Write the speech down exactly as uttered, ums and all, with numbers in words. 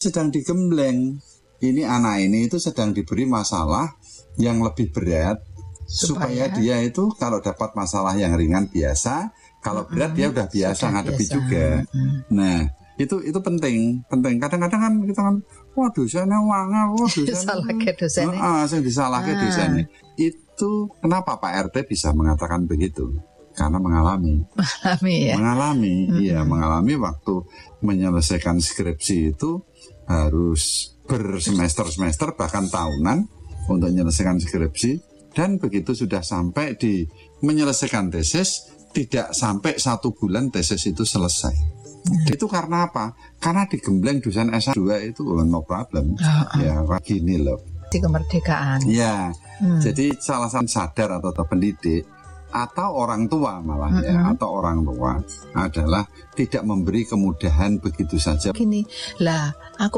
sedang digembleng. Ini anak ini itu sedang diberi masalah yang lebih berat supaya, supaya dia itu kalau dapat masalah yang ringan biasa, kalau uh-uh. berat dia udah biasa Sudah ngadepi biasa. juga. Uh-uh. Nah, itu itu penting, penting. Kadang-kadang kan kita kan, wah dosennya wangal, wah dosennya salahke dosennya. Heeh, sing disalahke dosennya. Itu kenapa Pak R T bisa mengatakan begitu? Karena mengalami. Mengalami ya. Mengalami, uh-huh. iya, mengalami waktu menyelesaikan skripsi itu harus bersemester-semester bahkan tahunan untuk menyelesaikan skripsi, dan begitu sudah sampai di menyelesaikan tesis tidak sampai satu bulan tesis itu selesai. Hmm. Itu karena apa? Karena digembleng dosen S dua itu oh, no problem. Oh, oh. Ya kayak gini loh. Di kemerdekaan. Ya, hmm. jadi salah satu sadar atau pendidik atau orang tua malah mm-hmm. ya atau orang tua adalah tidak memberi kemudahan begitu saja. Gini lah, aku